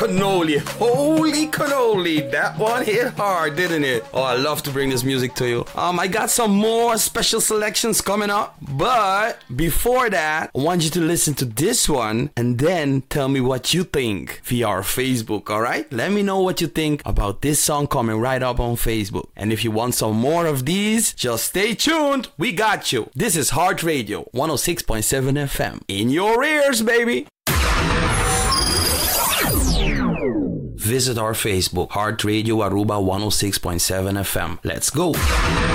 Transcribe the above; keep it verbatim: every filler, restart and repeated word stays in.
Cannoli, holy cannoli, that one hit hard, didn't it? Oh, I love to bring this music to you. Um, I got some more special selections coming up, but before that, I want you to listen to this one and then tell me what you think via our Facebook, alright? Let me know what you think about this song coming right up on Facebook. And if you want some more of these, just stay tuned, we got you. This is Heart Radio, one oh six point seven F M. In your ears, baby! Visit our Facebook, Heart Radio Aruba one oh six point seven F M. Let's go!